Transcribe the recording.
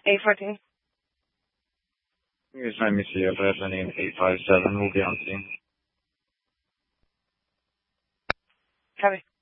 814. Here's my Missy address, name 857. We'll be on scene. Copy.